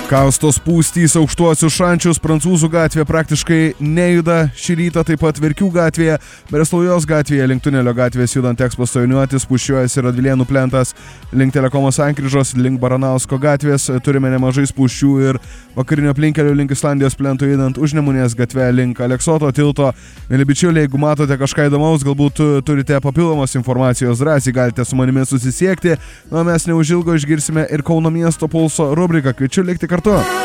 Kausto spūstys aukštuosius šančius, Prancūzų gatvė praktiškai nejuda šį rytą, taip pat Verkių gatvėje, Breslaujos gatvėje, link Tunelio gatvės judant teks pastojiniuotis, pušiuojasi Radvilėnų plentas, link Telekomo sankryžos, link Baranausko gatvės, turime nemažai spūsčių ir vakarinio aplinkelio link Islandijos plento judant Užnemunės gatvę, link Aleksoto tilto. Mėly bičiuliai, jeigu matote kažką įdomaus, galbūt turite papildomos informacijos, drąsiai galite su manimi susisiekti, o mes neužilgo išgirsime ir Kauno miesto pulso rubriką. Kviečiu likti kartu.